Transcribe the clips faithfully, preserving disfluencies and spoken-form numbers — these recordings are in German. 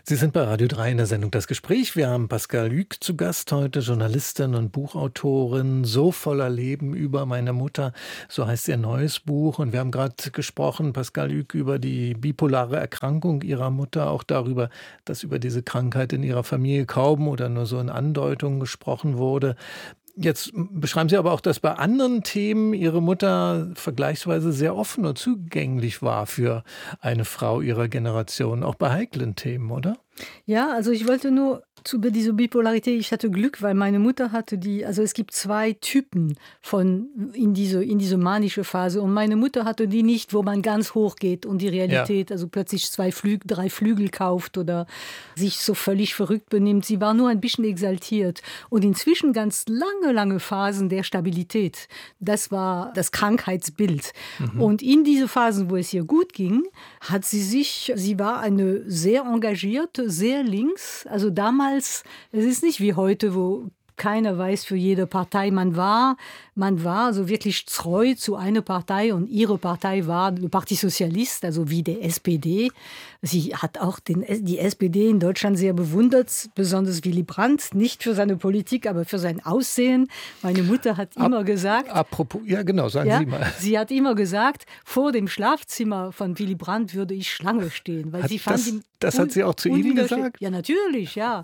Sie sind bei Radio drei in der Sendung „Das Gespräch“. Wir haben Pascale Luque zu Gast heute, Journalistin und Buchautorin. „So voller Leben über meine Mutter“, so heißt ihr neues Buch. Und wir haben gerade gesprochen, Pascale Luque, über die bipolare Erkrankung ihrer Mutter, auch darüber, dass über diese Krankheit in ihrer Familie kaum oder nur so in Andeutungen gesprochen wurde. Jetzt beschreiben Sie aber auch, dass bei anderen Themen Ihre Mutter vergleichsweise sehr offen und zugänglich war für eine Frau ihrer Generation, auch bei heiklen Themen, oder? Ja, also ich wollte nur zu über diese Bipolarität, ich hatte Glück, weil meine Mutter hatte die, also es gibt zwei Typen von in diese in diese manische Phase und meine Mutter hatte die nicht, wo man ganz hoch geht und die Ja. Realität, also plötzlich zwei Flügel, drei Flügel kauft oder sich so völlig verrückt benimmt. Sie war nur ein bisschen exaltiert und inzwischen ganz lange, lange Phasen der Stabilität. Das war das Krankheitsbild. Mhm. Und in diese Phasen, wo es ihr gut ging, hat sie sich, sie war eine sehr engagierte, sehr links. Also damals, es ist nicht wie heute, wo keiner weiß, für jede Partei man war. Man war so wirklich treu zu einer Partei und ihre Partei war der Parti Socialiste, also wie der S P D. Sie hat auch den, die S P D in Deutschland sehr bewundert, besonders Willy Brandt, nicht für seine Politik, aber für sein Aussehen. Meine Mutter hat Ap- immer gesagt... Apropos, ja genau, sagen Ja, Sie mal. sie hat immer gesagt, vor dem Schlafzimmer von Willy Brandt würde ich Schlange stehen. Weil Hat sie fand das, ihn das hat sie auch zu Ihnen unwiderstehlich. gesagt? Ja, natürlich, ja.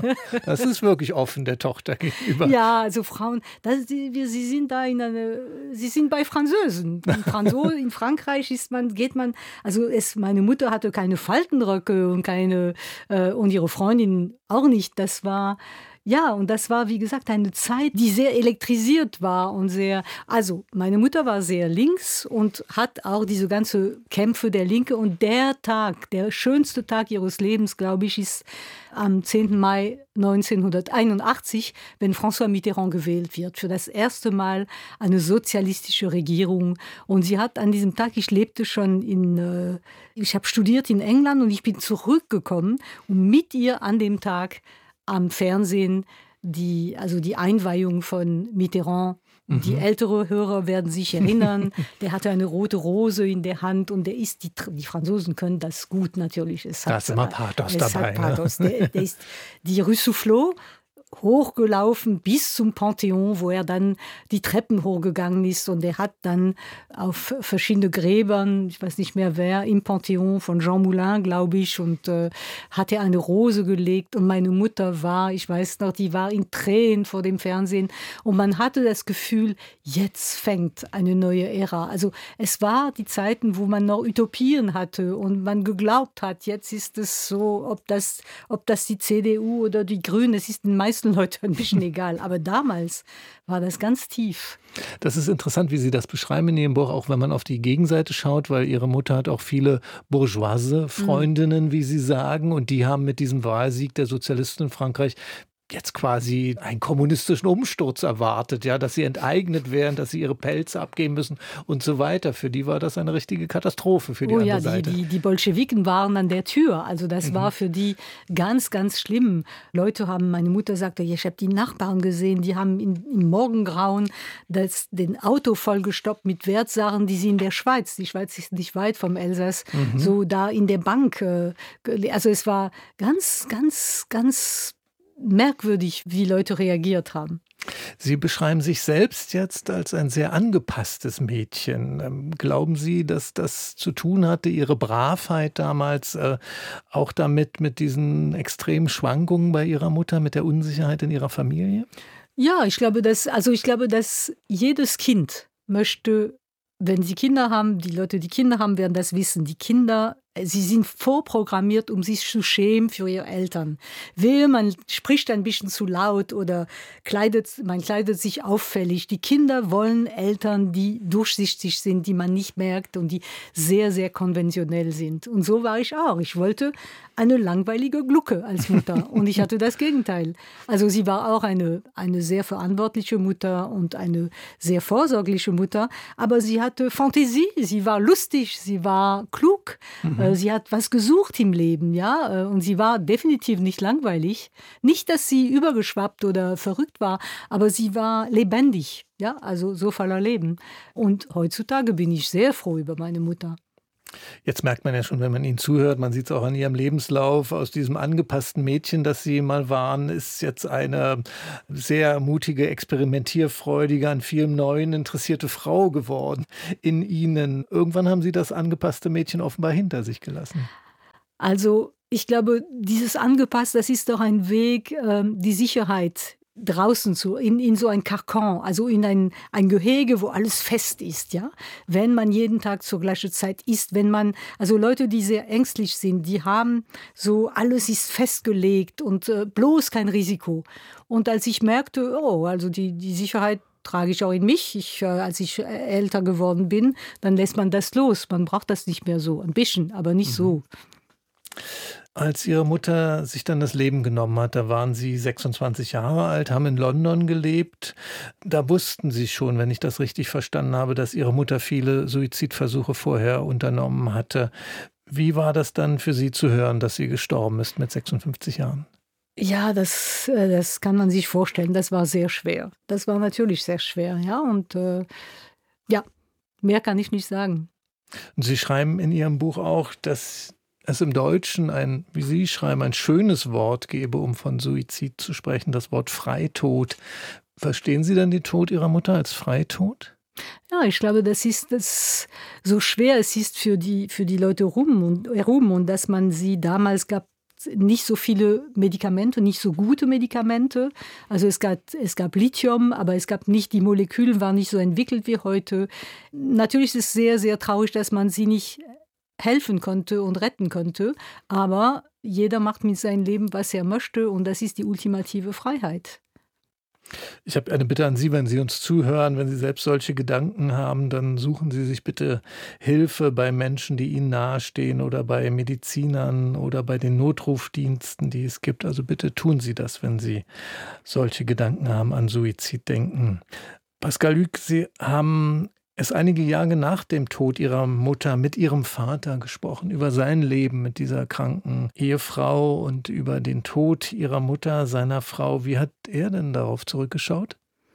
Das ist wirklich offen der Tochter gegenüber. Ja, also Frauen, das, die, wir, sie sind da in eine, sie sind bei Französen. In, Franzo, in Frankreich ist man, geht man, also es, meine Mutter hatte keine Faltenröcke und keine, äh, und ihre Freundin auch nicht. Das war, ja, und das war, wie gesagt, eine Zeit, die sehr elektrisiert war und sehr, also meine Mutter war sehr links und hat auch diese ganze Kämpfe der Linke und der Tag, der schönste Tag ihres Lebens, glaube ich, ist am zehnten Mai neunzehnhunderteinundachtzig, wenn François Mitterrand gewählt wird. Für das erste Mal eine sozialistische Regierung. Und sie hat an diesem Tag, ich lebte schon in, äh, ich habe studiert in England und ich bin zurückgekommen, um mit ihr an dem Tag am Fernsehen die, also die Einweihung von Mitterrand. Mhm. Die ältere Hörer werden sich erinnern, der hatte eine rote Rose in der Hand und der ist, die, die Franzosen können das gut natürlich. Es da hat, ist immer Pathos es dabei. Hat Pathos. Ne? Der, der ist die Rue Soufflot hochgelaufen bis zum Pantheon, wo er dann die Treppen hochgegangen ist und er hat dann auf verschiedene Gräbern, ich weiß nicht mehr wer, im Pantheon von Jean Moulin, glaube ich, und äh, hat er eine Rose gelegt und meine Mutter war, ich weiß noch, die war in Tränen vor dem Fernsehen und man hatte das Gefühl, jetzt fängt eine neue Ära. Also es war die Zeiten, wo man noch Utopien hatte und man geglaubt hat, jetzt ist es so, ob das, ob das die C D U oder die Grünen, es ist den meisten Leute ein bisschen egal, aber damals war das ganz tief. Das ist interessant, wie Sie das beschreiben in Ihrem Buch, auch wenn man auf die Gegenseite schaut, weil Ihre Mutter hat auch viele bourgeoise Freundinnen, mhm. wie Sie sagen, und die haben mit diesem Wahlsieg der Sozialisten in Frankreich jetzt quasi einen kommunistischen Umsturz erwartet, ja, dass sie enteignet werden, dass sie ihre Pelze abgeben müssen und so weiter. Für die war das eine richtige Katastrophe für die oh, andere ja, Seite. Die, die, die Bolschewiken waren an der Tür. Also das mhm. war für die ganz, ganz schlimm. Leute haben, meine Mutter sagte, ich habe die Nachbarn gesehen, die haben in, im Morgengrauen das, den Auto vollgestoppt mit Wertsachen, die sie in der Schweiz, die Schweiz ist nicht weit vom Elsass, mhm. so da in der Bank, äh, also es war ganz, ganz, ganz merkwürdig, wie Leute reagiert haben. Sie beschreiben sich selbst jetzt als ein sehr angepasstes Mädchen. Ähm, glauben Sie, dass das zu tun hatte, Ihre Bravheit damals, äh, auch damit mit diesen extremen Schwankungen bei Ihrer Mutter, mit der Unsicherheit in Ihrer Familie? Ja, ich glaube, dass, also ich glaube, dass jedes Kind möchte, wenn sie Kinder haben, die Leute, die Kinder haben, werden das wissen. Die Kinder, sie sind vorprogrammiert, um sich zu schämen für ihre Eltern. Wehe, man spricht ein bisschen zu laut oder kleidet, man kleidet sich auffällig. Die Kinder wollen Eltern, die durchsichtig sind, die man nicht merkt und die sehr, sehr konventionell sind. Und so war ich auch. Ich wollte eine langweilige Glucke als Mutter und ich hatte das Gegenteil. Also sie war auch eine, eine sehr verantwortliche Mutter und eine sehr vorsorgliche Mutter, aber sie hatte Fantasie, sie war lustig, sie war klug. Mhm. Sie hat was gesucht im Leben, ja, und sie war definitiv nicht langweilig. Nicht, dass sie übergeschwappt oder verrückt war, aber sie war lebendig, ja, also so voller Leben. Und heutzutage bin ich sehr froh über meine Mutter. Jetzt merkt man ja schon, wenn man Ihnen zuhört, man sieht es auch an Ihrem Lebenslauf, aus diesem angepassten Mädchen, das Sie mal waren, ist jetzt eine sehr mutige, experimentierfreudige, an vielem Neuen interessierte Frau geworden in Ihnen. Irgendwann haben Sie das angepasste Mädchen offenbar hinter sich gelassen. Also, ich glaube, dieses angepasst, das ist doch ein Weg, ähm, die Sicherheit draußen zu in in so ein Karton, also in ein ein Gehege, wo alles fest ist, ja? Wenn man jeden Tag zur gleichen Zeit isst, wenn man also Leute, die sehr ängstlich sind, die haben so alles ist festgelegt und, äh, bloß kein Risiko. Und als ich merkte, oh, also die die Sicherheit trage ich auch in mich, ich, äh als ich, äh, älter geworden bin, dann lässt man das los. Man braucht das nicht mehr so. Ein bisschen, aber nicht Mhm. so. Als Ihre Mutter sich dann das Leben genommen hat, da waren Sie sechsundzwanzig Jahre alt, haben in London gelebt. Da wussten Sie schon, wenn ich das richtig verstanden habe, dass Ihre Mutter viele Suizidversuche vorher unternommen hatte. Wie war das dann für Sie zu hören, dass sie gestorben ist mit sechsundfünfzig Jahren? Ja, das äh, das kann man sich vorstellen. Das war sehr schwer. Das war natürlich sehr schwer, ja, und, äh, ja, mehr kann ich nicht sagen. Und Sie schreiben in Ihrem Buch auch, dass es im Deutschen ein, wie Sie schreiben, ein schönes Wort gäbe, um von Suizid zu sprechen, das Wort Freitod. Verstehen Sie dann den Tod Ihrer Mutter als Freitod? Ja, ich glaube, das ist das so schwer es ist für die für die Leute rum und herum und dass man sie damals gab nicht so viele Medikamente, nicht so gute Medikamente. Also es gab es gab Lithium, aber es gab nicht die Moleküle waren nicht so entwickelt wie heute. Natürlich ist es sehr, sehr traurig, dass man sie nicht helfen konnte und retten konnte, aber jeder macht mit seinem Leben, was er möchte und das ist die ultimative Freiheit. Ich habe eine Bitte an Sie, wenn Sie uns zuhören, wenn Sie selbst solche Gedanken haben, dann suchen Sie sich bitte Hilfe bei Menschen, die Ihnen nahestehen oder bei Medizinern oder bei den Notrufdiensten, die es gibt. Also bitte tun Sie das, wenn Sie solche Gedanken haben, an Suizid denken. Pascal Luc, Sie haben es einige Jahre nach dem Tod Ihrer Mutter mit Ihrem Vater gesprochen, über sein Leben mit dieser kranken Ehefrau und über den Tod Ihrer Mutter, seiner Frau. Wie hat er denn darauf zurückgeschaut?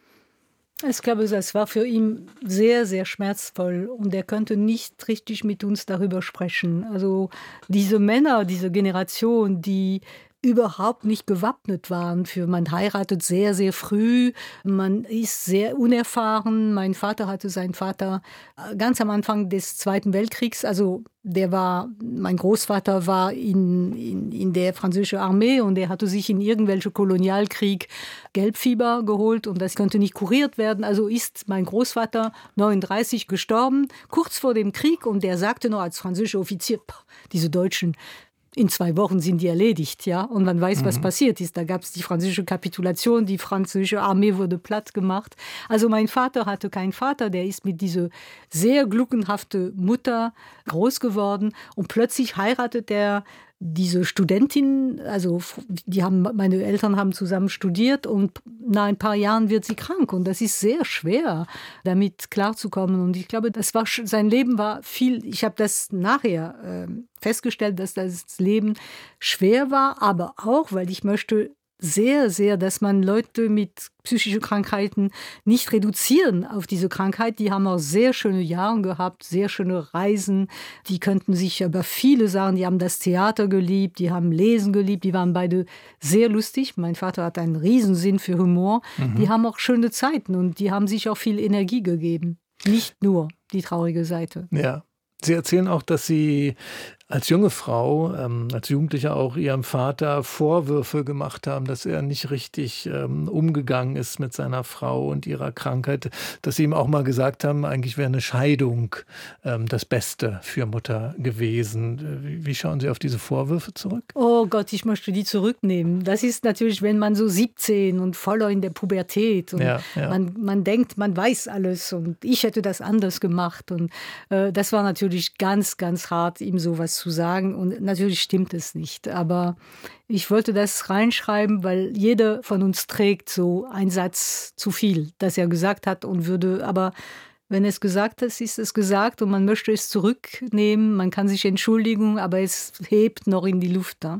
Ich glaube, das war für ihn sehr, sehr schmerzvoll und er könnte nicht richtig mit uns darüber sprechen. Also diese Männer, diese Generation, die überhaupt nicht gewappnet waren für man heiratet sehr, sehr früh, man ist sehr unerfahren. Mein Vater hatte seinen Vater äh, ganz am Anfang des Zweiten Weltkriegs, also der war mein Großvater war in in in der französischen Armee und er hatte sich in irgendwelche Kolonialkrieg Gelbfieber geholt und das konnte nicht kuriert werden. Also ist mein Großvater neununddreißig gestorben, kurz vor dem Krieg und der sagte noch als französischer Offizier: „Pah, diese Deutschen, in zwei Wochen sind die erledigt, ja, und man weiß, was Mhm. passiert ist. Da gab es die französische Kapitulation, die französische Armee wurde platt gemacht. Also mein Vater hatte keinen Vater, der ist mit dieser sehr gluckenhafte Mutter groß geworden und plötzlich heiratet er diese Studentin, also f die haben meine Eltern haben zusammen studiert und nach ein paar Jahren wird sie krank und das ist sehr schwer, damit klarzukommen und ich glaube, das war sch sein Leben war viel ich habe das nachher, ähm, festgestellt, dass das Leben schwer war, aber auch, weil ich möchte sehr, sehr, dass man Leute mit psychischen Krankheiten nicht reduzieren auf diese Krankheit. Die haben auch sehr schöne Jahre gehabt, sehr schöne Reisen. Die könnten sich über viele Sachen, die haben das Theater geliebt, die haben Lesen geliebt, die waren beide sehr lustig. Mein Vater hat einen Riesensinn für Humor. Mhm. Die haben auch schöne Zeiten und die haben sich auch viel Energie gegeben. Nicht nur die traurige Seite. Ja. Sie erzählen auch, dass Sie als junge Frau, ähm, als Jugendliche auch Ihrem Vater Vorwürfe gemacht haben, dass er nicht richtig ähm, umgegangen ist mit seiner Frau und ihrer Krankheit, dass Sie ihm auch mal gesagt haben, eigentlich wäre eine Scheidung ähm, das Beste für Mutter gewesen. Wie, wie schauen Sie auf diese Vorwürfe zurück? Oh Gott, ich möchte die zurücknehmen. Das ist natürlich, wenn man so siebzehn und voller in der Pubertät und Ja, ja. man, man denkt, man weiß alles und ich hätte das anders gemacht. Und äh, das war natürlich ganz, ganz hart, ihm sowas zu sagen. Und natürlich stimmt es nicht. Aber ich wollte das reinschreiben, weil jeder von uns trägt so einen Satz zu viel, das er gesagt hat und würde, aber wenn es gesagt ist, ist es gesagt und man möchte es zurücknehmen, man kann sich entschuldigen, aber es hebt noch in die Luft da.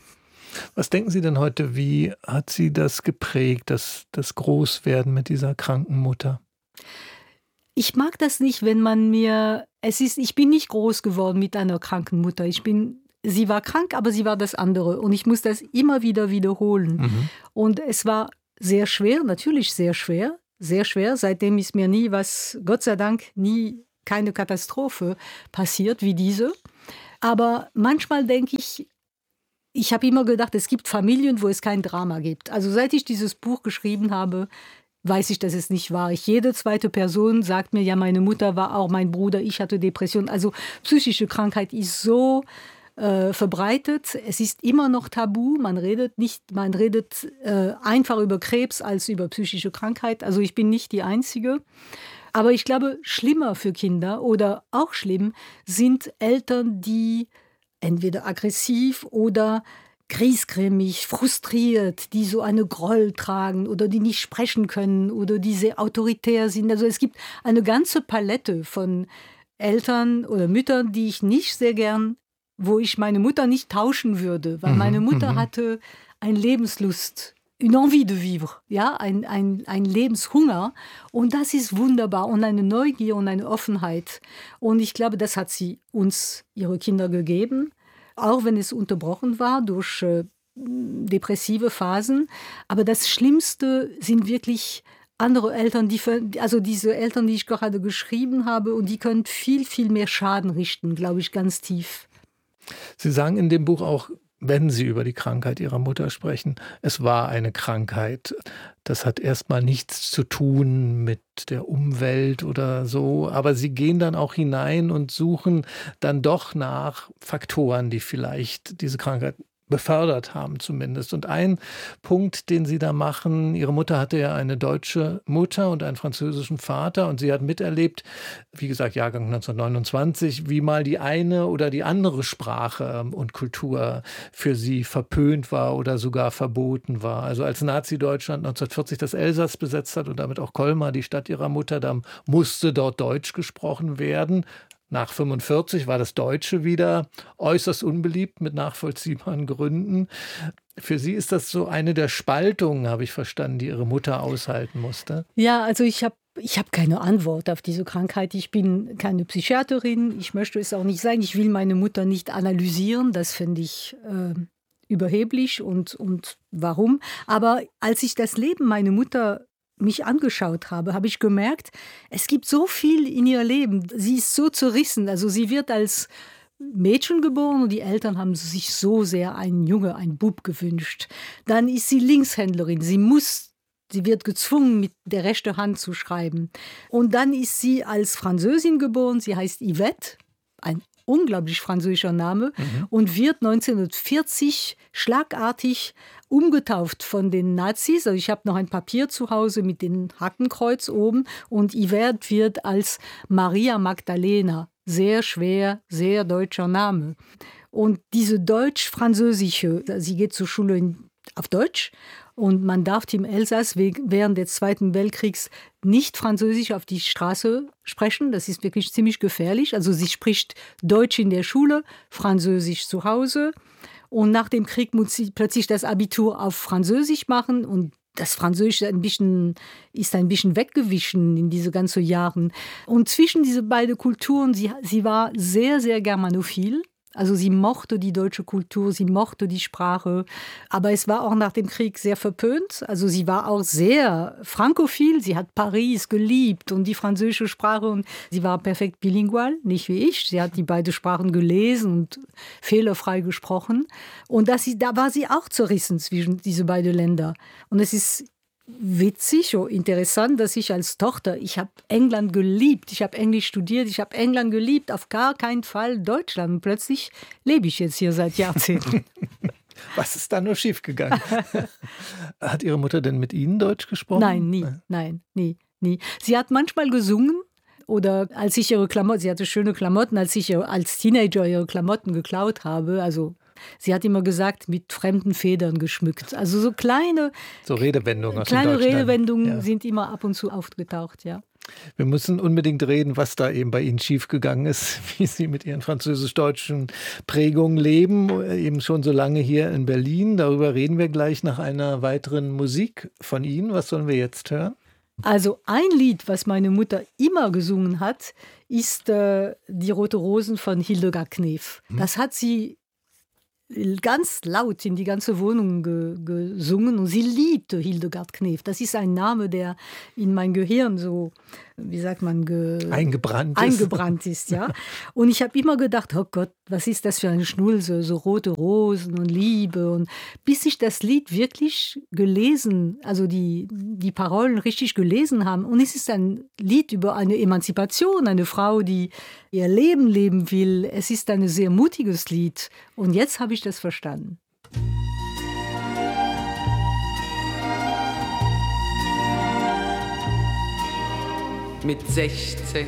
Was denken Sie denn heute, wie hat Sie das geprägt, das, das Großwerden mit dieser kranken Mutter? Ich mag das nicht, wenn man mir, es ist, ich bin nicht groß geworden mit einer kranken Mutter. Ich bin, sie war krank, aber sie war das andere. Und ich muss das immer wieder wiederholen. Mhm. Und es war sehr schwer, natürlich sehr schwer, sehr schwer. Seitdem ist mir nie was, Gott sei Dank, nie keine Katastrophe passiert wie diese. Aber manchmal denke ich, ich habe immer gedacht, es gibt Familien, wo es kein Drama gibt. Also seit ich dieses Buch geschrieben habe, weiß ich, dass es nicht wahr ist. Jede zweite Person sagt mir, ja, meine Mutter war auch, mein Bruder, ich hatte Depression. Also psychische Krankheit ist so äh, verbreitet. Es ist immer noch tabu. Man redet nicht, man redet äh, einfach über Krebs als über psychische Krankheit. Also ich bin nicht die Einzige. Aber ich glaube, schlimmer für Kinder oder auch schlimm sind Eltern, die entweder aggressiv oder griesgrämig, frustriert, die so eine Groll tragen oder die nicht sprechen können oder die sehr autoritär sind. Also es gibt eine ganze Palette von Eltern oder Müttern, die ich nicht sehr gern, wo ich meine Mutter nicht tauschen würde, weil mhm, meine Mutter mhm. hatte eine Lebenslust, une envie de vivre, ja, ein, ein, ein Lebenshunger und das ist wunderbar und eine Neugier und eine Offenheit und ich glaube, das hat sie uns, ihre Kinder gegeben. Auch wenn es unterbrochen war durch äh, depressive Phasen. Aber das Schlimmste sind wirklich andere Eltern, die, also diese Eltern, die ich gerade geschrieben habe, und die können viel, viel mehr Schaden richten, glaube ich, ganz tief. Sie sagen in dem Buch auch, wenn Sie über die Krankheit Ihrer Mutter sprechen, es war eine Krankheit. Das hat erstmal nichts zu tun mit der Umwelt oder so, aber Sie gehen dann auch hinein und suchen dann doch nach Faktoren, die vielleicht diese Krankheit befördert haben zumindest. Und ein Punkt, den Sie da machen, Ihre Mutter hatte ja eine deutsche Mutter und einen französischen Vater und sie hat miterlebt, wie gesagt, Jahrgang neunzehnhundertneunundzwanzig, wie mal die eine oder die andere Sprache und Kultur für sie verpönt war oder sogar verboten war. Also als Nazi-Deutschland neunzehnhundertvierzig das Elsass besetzt hat und damit auch Colmar, die Stadt ihrer Mutter, da musste dort Deutsch gesprochen werden. Nach fünfundvierzig war das Deutsche wieder äußerst unbeliebt mit nachvollziehbaren Gründen. Für Sie ist das so eine der Spaltungen, habe ich verstanden, die Ihre Mutter aushalten musste. Ja, also ich habe ich hab keine Antwort auf diese Krankheit. Ich bin keine Psychiaterin, ich möchte es auch nicht sein. Ich will meine Mutter nicht analysieren, das finde ich äh, überheblich und, und warum. Aber als ich das Leben meiner Mutter mich angeschaut habe, habe ich gemerkt, es gibt so viel in ihr Leben. Sie ist so zerrissen. Also sie wird als Mädchen geboren und die Eltern haben sich so sehr einen Junge, einen Bub gewünscht. Dann ist sie Linkshändlerin. Sie muss, sie wird gezwungen, mit der rechten Hand zu schreiben. Und dann ist sie als Französin geboren. Sie heißt Yvette, ein unglaublich französischer Name, mhm. und wird neunzehnhundertvierzig schlagartig umgetauft von den Nazis. Also ich habe noch ein Papier zu Hause mit dem Hakenkreuz oben und Yvette wird als Maria Magdalena, sehr schwer, sehr deutscher Name. Und diese deutsch-französische, sie geht zur Schule in, auf Deutsch und man darf im Elsass während des Zweiten Weltkriegs nicht Französisch auf die Straße sprechen. Das ist wirklich ziemlich gefährlich. Also sie spricht Deutsch in der Schule, Französisch zu Hause. Und nach dem Krieg muss sie plötzlich das Abitur auf Französisch machen. Und das Französische ein bisschen, ist ein bisschen weggewichen in diese ganzen Jahren. Und zwischen diese beiden Kulturen, sie, sie war sehr, sehr germanophil. Also sie mochte die deutsche Kultur, sie mochte die Sprache, aber es war auch nach dem Krieg sehr verpönt. Also sie war auch sehr frankophil, sie hat Paris geliebt und die französische Sprache und sie war perfekt bilingual, nicht wie ich. Sie hat die beiden Sprachen gelesen und fehlerfrei gesprochen. Und das, da war sie auch zerrissen zwischen diese beiden Länder. Und es ist witzig, oh, interessant, dass ich als Tochter, ich habe England geliebt, ich habe Englisch studiert, ich habe England geliebt, auf gar keinen Fall Deutschland. Und plötzlich lebe ich jetzt hier seit Jahrzehnten. Was ist da nur schiefgegangen? Hat Ihre Mutter denn mit Ihnen Deutsch gesprochen? Nein, nie, nein, nie, nie. Sie hat manchmal gesungen oder als ich ihre Klamotten, sie hatte schöne Klamotten, als ich als Teenager ihre Klamotten geklaut habe, also sie hat immer gesagt, mit fremden Federn geschmückt. Also so kleine, so Redewendungen aus kleine Deutschland. Redewendungen ja. sind immer ab und zu aufgetaucht, ja. Wir müssen unbedingt reden, was da eben bei Ihnen schiefgegangen ist, wie Sie mit Ihren französisch-deutschen Prägungen leben, eben schon so lange hier in Berlin. Darüber reden wir gleich nach einer weiteren Musik von Ihnen. Was sollen wir jetzt hören? Also ein Lied, was meine Mutter immer gesungen hat, ist äh, Die Rote Rosen von Hildegard Knef. Hm. Das hat sie ganz laut in die ganze Wohnung ge gesungen und sie liebte Hildegard Knef. Das ist ein Name, der in mein Gehirn so, wie sagt man, ge eingebrannt ist. Eingebrannt ist, ja. Und ich habe immer gedacht, oh Gott, was ist das für eine Schnulse, so rote Rosen und Liebe. Und bis ich das Lied wirklich gelesen, also die, die Parolen richtig gelesen haben. Und es ist ein Lied über eine Emanzipation, eine Frau, die ihr Leben leben will. Es ist ein sehr mutiges Lied. Und jetzt habe ich das verstanden. Mit sechzehn